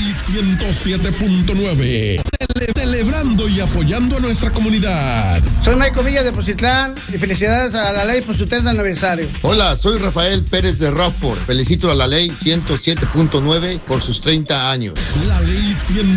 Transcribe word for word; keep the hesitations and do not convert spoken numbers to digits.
ciento siete punto nueve. Cele- celebrando y apoyando a nuestra comunidad. Soy Michael Villa de Poncitlán y felicidades a la ley por su treinta aniversario. Hola, soy Rafael Pérez de Rockford. Felicito a la ley ciento siete punto nueve por sus treinta años. La ley ciento